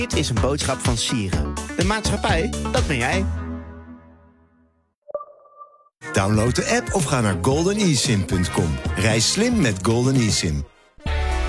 Dit is een boodschap van Sieren. De maatschappij, dat ben jij. Download de app of ga naar goldenesim.com. Reis slim met Golden eSIM.